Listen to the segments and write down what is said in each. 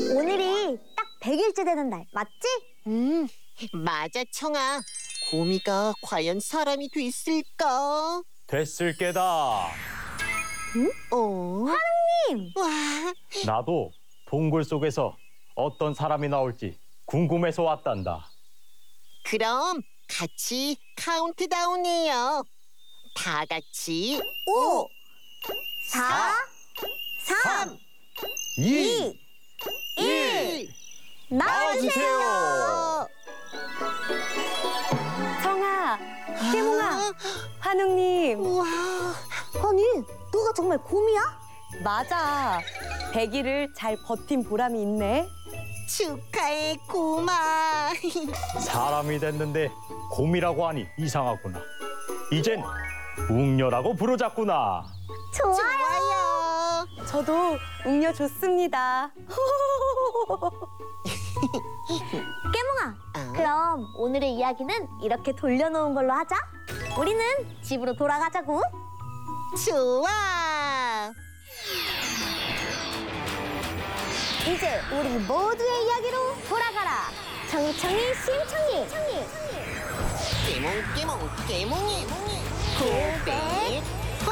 오늘이 딱 100일째 되는 날, 맞지? 맞아, 청아. 곰이가 과연 사람이 됐을까? 됐을 게다. 하느님! 와, 나도 동굴 속에서 어떤 사람이 나올지 궁금해서 왔단다. 그럼 같이 카운트다운해요. 다 같이 5, 4, 3, 2, 1. 나와주세요! 청아, 깨몽아, 환웅님. 우와, 아니, 너가 정말 곰이야? 맞아. 100일을 잘 버틴 보람이 있네. 축하해, 곰아. 사람이 됐는데 곰이라고 하니 이상하구나. 이젠 웅녀라고 부르자꾸나. 좋아요. 좋아요. 저도 웅녀 좋습니다. 깨몽아, 그럼 오늘의 이야기는 이렇게 돌려놓은 걸로 하자. 우리는 집으로 돌아가자고. 좋아. 이제 우리 모두의 이야기로 돌아가라. 청이청이 심청이. 깨몽, 깨몽이. 고백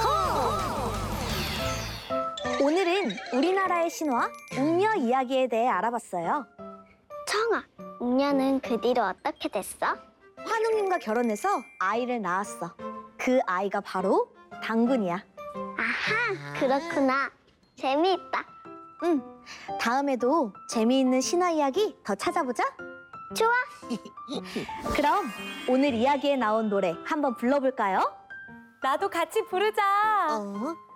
호! 오늘은 우리나라의 신화 웅녀 이야기에 대해 알아봤어요. 청아, 웅녀는 그 뒤로 어떻게 됐어? 환웅님과 결혼해서 아이를 낳았어. 그 아이가 바로 당근이야. 아하, 그렇구나. 재미있다. 응, 다음에도 재미있는 신화 이야기 더 찾아보자. 좋아. 그럼 오늘 이야기에 나온 노래 한번 불러볼까요? 나도 같이 부르자. 어?